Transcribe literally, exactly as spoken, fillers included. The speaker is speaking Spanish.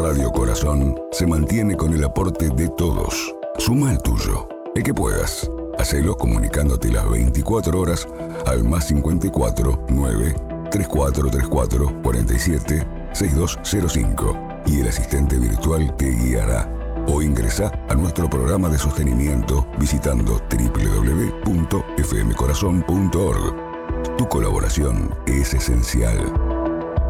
Radio Corazón se mantiene con el aporte de todos. Suma el tuyo, el que puedas. Hacelo comunicándote las veinticuatro horas al más cincuenta y cuatro nueve treinta y cuatro treinta y cuatro cuarenta y siete sesenta y dos cero cinco y el asistente virtual te guiará. O ingresa a nuestro programa de sostenimiento visitando doble u doble u doble u punto f m corazón punto org. Tu colaboración es esencial.